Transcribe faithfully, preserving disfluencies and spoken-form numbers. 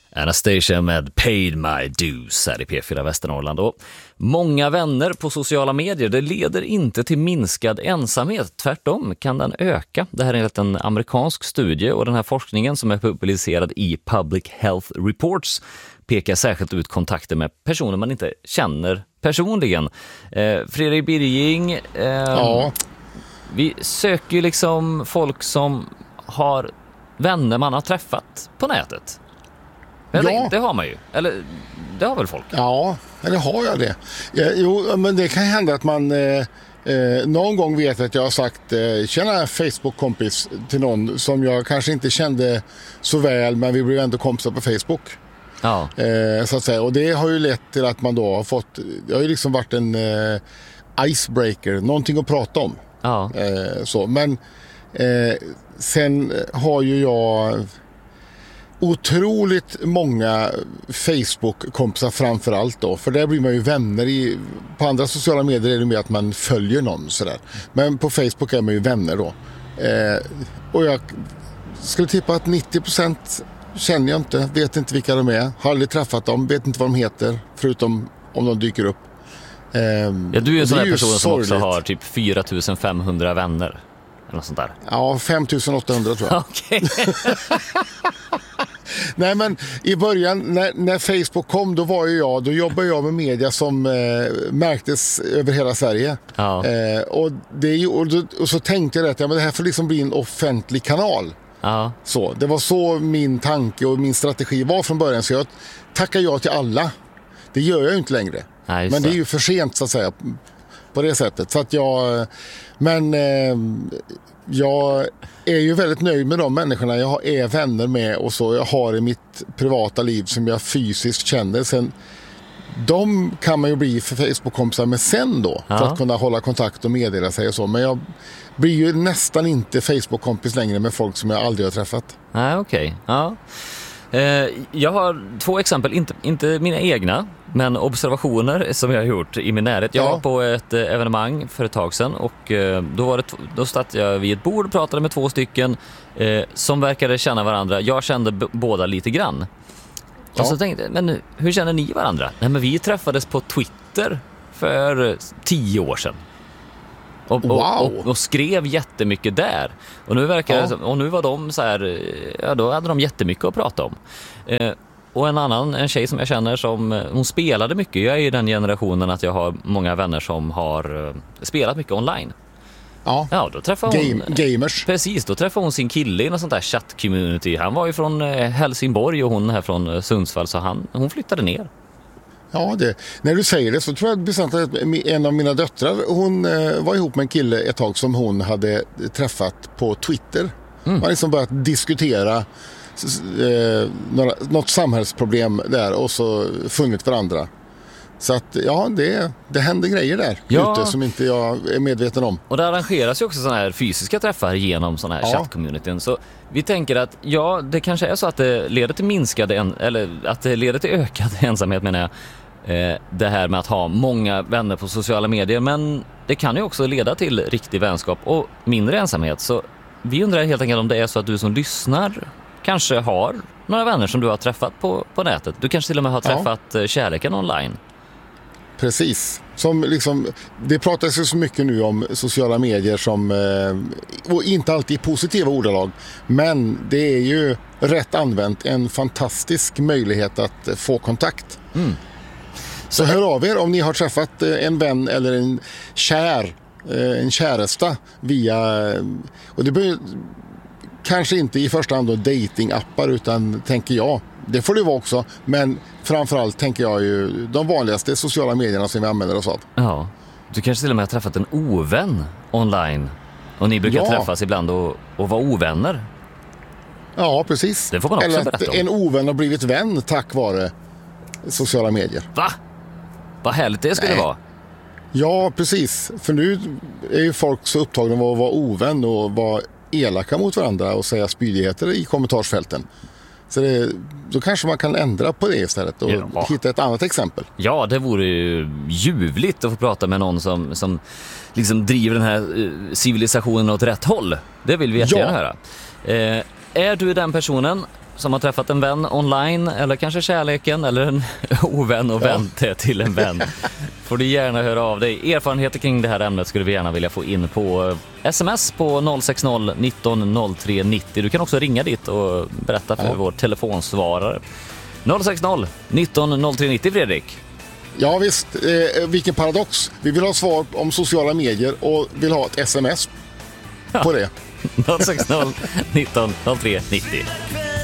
Anastasia med Paid My Dues här i P fyra Västernorrland. Och många vänner på sociala medier, det leder inte till minskad ensamhet. Tvärtom kan den öka. Det här är enligt en amerikansk studie, och den här forskningen som är publicerad i Public Health Reports pekar särskilt ut kontakter med personer man inte känner personligen. Eh, Fredrik Birging, eh, ja. Vi söker ju liksom folk som har vänner man har träffat på nätet. Eller, ja. Det har man ju. Eller det har väl folk? Ja, eller har jag det? Ja, jo, men det kan hända att man eh, eh, någon gång vet att jag har sagt eh, tjena Facebook-kompis till någon som jag kanske inte kände så väl, men vi blev ändå kompisar på Facebook. Ja. Eh, så att säga. Och det har ju lett till att man då har fått, det har ju liksom varit en eh, icebreaker, någonting att prata om. Ja. Eh, så. Men eh, sen har ju jag otroligt många Facebook-kompisar framförallt då. För där blir man ju vänner i, på andra sociala medier är det mer att man följer någon sådär. Men på Facebook är man ju vänner då. Eh, och jag skulle tippa att nittio procent känner jag inte, vet inte vilka de är, har aldrig träffat dem, vet inte vad de heter, förutom om de dyker upp. Eh, ja, du är ju en sån här person som också har typ fyra tusen femhundra vänner. Eller något sånt där. Ja, fem tusen åttahundra tror jag. Okej. Nej, men i början när, när Facebook kom, då var ju jag, då jobbade jag med media som eh, märktes över hela Sverige. Ja. Eh, och, det är ju, och, då, och så tänkte jag att ja, men det här får liksom bli en offentlig kanal. Ja. Så, det var så min tanke och min strategi var från början. Så jag tackar ja till alla. Det gör jag ju inte längre. Nej, men det är ju för sent så att säga på det sättet. Så att jag, men eh, jag är ju väldigt nöjd med de människorna jag är vänner med och så jag har i mitt privata liv som jag fysiskt känner. Sen, de kan man ju bli för Facebook-kompisar med sen då, ja. För att kunna hålla kontakt och meddela sig och så. Men jag blir ju nästan inte Facebook-kompis längre med folk som jag aldrig har träffat. Nej, okej. Okay. Ja. Eh, jag har två exempel, inte, inte mina egna, men observationer som jag har gjort i min närhet. Jag ja. var på ett eh, evenemang för ett tag sedan och eh, då, var det t- då satt jag vid ett bord och pratade med två stycken eh, som verkade känna varandra. Jag kände b- båda lite grann. Ja. Och så tänkte jag, men hur känner ni varandra? Nej, men vi träffades på Twitter för tio år sedan. Och, wow. och, och, och skrev jättemycket där. Och nu verkar ja. det som, och nu var de så här, ja, då hade de jättemycket att prata om. Eh, och en annan, en tjej som jag känner som, hon spelade mycket. Jag är i den generationen att jag har många vänner som har uh, spelat mycket online. Ja, ja då träffade hon, Game, gamers. Precis, då träffade hon sin kille i något sånt där chatt-community. Han var ju från Helsingborg och hon här från Sundsvall, så han, hon flyttade ner. Ja, det, när du säger det så tror jag bestämt att en av mina döttrar, hon eh, var ihop med en kille ett tag som hon hade träffat på Twitter. Mm. Man har liksom börjat diskutera eh, några, något samhällsproblem där och så funnit varandra. Så att ja, det, det händer grejer där ja. ute som inte jag är medveten om. Och det arrangeras ju också sådana här fysiska träffar genom sådana här ja. chatt-communityn. Så vi tänker att ja, det kanske är så att det leder till minskad en, eller att det leder till ökad ensamhet, menar jag. Eh, det här med att ha många vänner på sociala medier, men det kan ju också leda till riktig vänskap och mindre ensamhet. Så vi undrar helt enkelt om det är så att du som lyssnar kanske har några vänner som du har träffat på, på nätet. Du kanske till och med har träffat ja. kärleken online. Precis. Som liksom, det pratas ju så mycket nu om sociala medier som eh, och inte alltid i positiva ordalag, men det är ju rätt använt en fantastisk möjlighet att få kontakt. Mm. Så hör av er om ni har träffat en vän eller en kär, en käresta via, och det blir kanske inte i första hand då datingappar, utan tänker jag, det får det vara också, men framförallt tänker jag ju de vanligaste sociala medierna som vi använder oss av. Ja, du kanske till och med har träffat en ovän online och ni brukar ja. träffas ibland och, och vara ovänner. Ja, precis. Det får man också eller berätta om. En ovän har blivit vän tack vare sociala medier. Va? Vad härligt det skulle Nej. vara. Ja, precis. För nu är ju folk så upptagna med att vara ovän och vara elaka mot varandra och säga spydigheter i kommentarsfälten. Så det, då kanske man kan ändra på det istället och ja. hitta ett annat exempel. Ja, det vore ju ljuvligt att få prata med någon som, som liksom driver den här civilisationen åt rätt håll. Det vill vi jättegärna ja. höra. Eh, är du den personen som har träffat en vän online, eller kanske kärleken, eller en ovän och vänt det till en vän, får du gärna höra av dig. Erfarenheter kring det här ämnet skulle vi gärna vilja få in på sms på noll sex noll nitton noll tre nittio. Du kan också ringa dit och berätta för ja. vår telefonsvarare. noll sex noll nitton noll tre nittio, Fredrik. Ja visst, eh, vilken paradox. Vi vill ha svar om sociala medier och vill ha ett sms på det. noll sex noll nitton noll tre nittio.